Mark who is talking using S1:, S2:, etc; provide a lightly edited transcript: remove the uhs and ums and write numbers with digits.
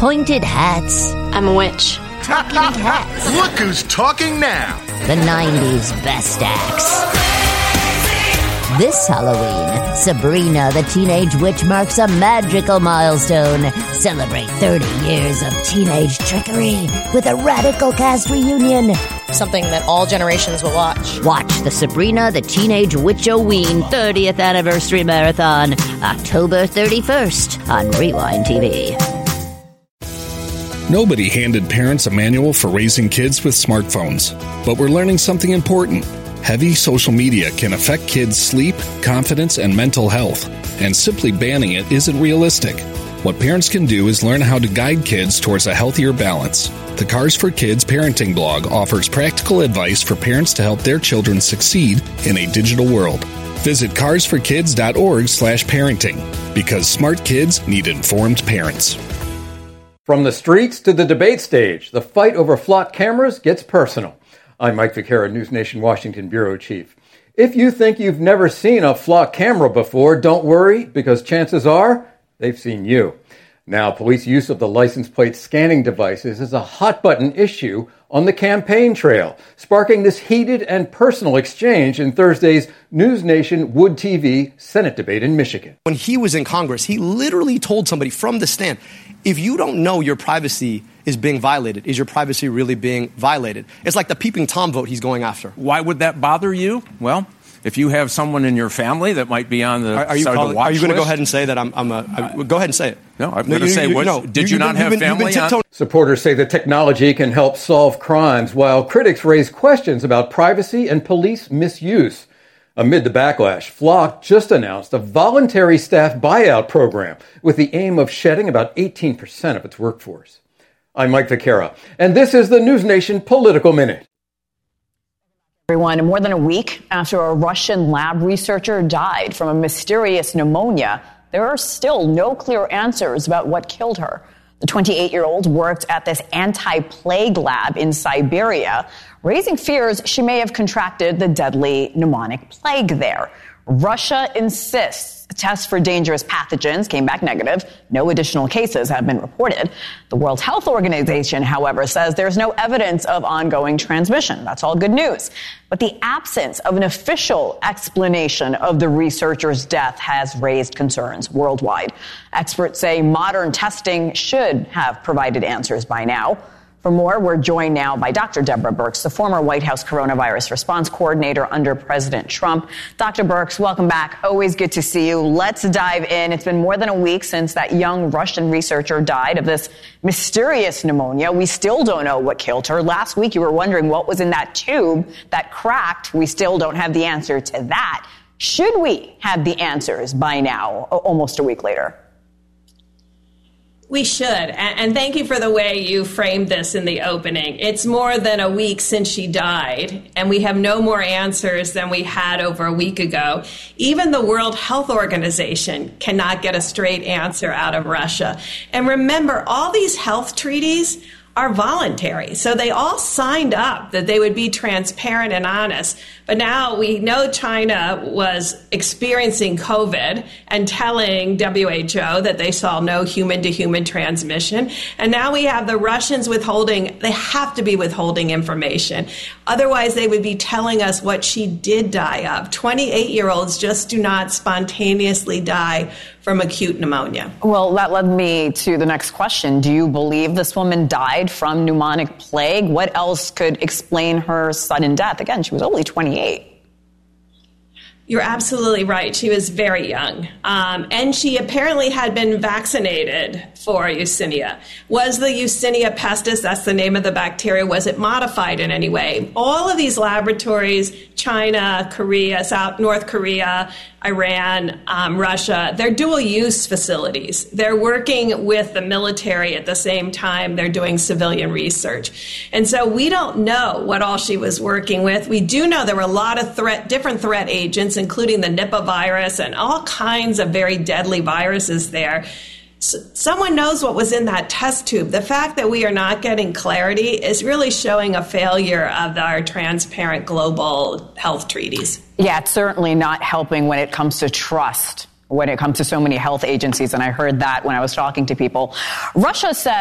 S1: pointed hats.
S2: I'm a witch.
S1: Talking hats.
S3: Look who's talking now.
S1: The 90s best acts. This Halloween, Sabrina the Teenage Witch marks a magical milestone. Celebrate 30 years of teenage trickery with a radical cast reunion.
S4: Something that all generations will watch.
S1: Watch the Sabrina the Teenage Witch-O-Ween 30th Anniversary Marathon, October 31st on Rewind TV.
S5: Nobody handed parents a manual for raising kids with smartphones, but we're learning something important. Heavy social media can affect kids' sleep, confidence, and mental health, and simply banning it isn't realistic. What parents can do is learn how to guide kids towards a healthier balance. The Cars for Kids parenting blog offers practical advice for parents to help their children succeed in a digital world. Visit carsforkids.org/parenting, because smart kids need informed parents.
S6: From the streets to the debate stage, the fight over flock cameras gets personal. I'm Mike Vaquera, News Nation Washington Bureau Chief. If you think you've never seen a flock camera before, don't worry, because chances are they've seen you. Now, police use of the license plate scanning devices is a hot-button issue on the campaign trail, sparking this heated and personal exchange in Thursday's News Nation Wood TV Senate debate in Michigan.
S7: When he was in Congress, he literally told somebody from the stand, if you don't know your privacy is being violated, is your privacy really being violated? It's like the peeping Tom vote he's going after.
S8: Why would that bother you? Well, if you have someone in your family that might be on the
S7: Are you going to go ahead and say that go ahead and say it.
S8: No, I'm going to say what? Did you not have family on?
S6: Supporters say the technology can help solve crimes, while critics raise questions about privacy and police misuse. Amid the backlash, Flock just announced a voluntary staff buyout program with the aim of shedding about 18% of its workforce. I'm Mike Vaquera, and this is the News Nation Political Minute.
S9: Everyone, more than a week after a Russian lab researcher died from a mysterious pneumonia, there are still no clear answers about what killed her. The 28-year-old worked at this anti-plague lab in Siberia, raising fears she may have contracted the deadly pneumonic plague there. Russia insists tests for dangerous pathogens came back negative. No additional cases have been reported. The World Health Organization, however, says there's no evidence of ongoing transmission. That's all good news. But the absence of an official explanation of the researcher's death has raised concerns worldwide. Experts say modern testing should have provided answers by now. For more, we're joined now by Dr. Deborah Birx, the former White House coronavirus response coordinator under President Trump. Dr. Birx, welcome back. Always good to see you. Let's dive in. It's been more than a week since that young Russian researcher died of this mysterious pneumonia. We still don't know what killed her. Last week, you were wondering what was in that tube that cracked. We still don't have the answer to that. Should we have the answers by now, almost a week later?
S10: We should. And thank you for the way you framed this in the opening. It's more than a week since she died, and we have no more answers than we had over a week ago. Even the World Health Organization cannot get a straight answer out of Russia. And remember, all these health treaties are voluntary. So they all signed up that they would be transparent and honest. But now we know China was experiencing COVID and telling WHO that they saw no human-to-human transmission. And now we have the Russians withholding, they have to be withholding information. Otherwise, they would be telling us what she did die of. 28-year-olds just do not spontaneously die from acute pneumonia.
S9: Well, that led me to the next question. Do you believe this woman died from pneumonic plague? What else could explain her sudden death? Again, she was only 28.
S10: You're absolutely right. She was very young. And she apparently had been vaccinated for Yersinia. Was the Yersinia pestis, that's the name of the bacteria, was it modified in any way? All of these laboratories, China, Korea, North Korea, Iran, Russia, they're dual-use facilities. They're working with the military at the same time they're doing civilian research. And so we don't know what all she was working with. We do know there were a lot of different threat agents, including the Nipah virus and all kinds of very deadly viruses there. Someone knows what was in that test tube. The fact that we are not getting clarity is really showing a failure of our transparent global health treaties.
S9: Yeah, it's certainly not helping when it comes to trust, when it comes to so many health agencies. And I heard that when I was talking to people. Russia said